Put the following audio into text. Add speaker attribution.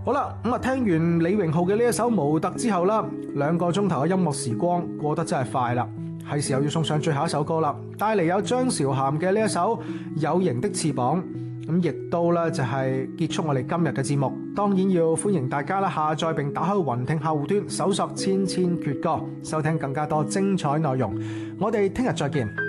Speaker 1: 好啦，咁啊聽完李榮浩嘅呢一首《模特》之後啦，2個鐘頭嘅音樂時光過得真係快啦，係時候要送上最後一首歌啦，帶嚟有張韶涵嘅呢一首《有形的翅膀》，咁亦都咧就係結束我哋今日嘅節目。當然要歡迎大家啦下載並打開雲聽客戶端，搜索千千闕歌，收聽更加多精彩內容。我哋聽日再見。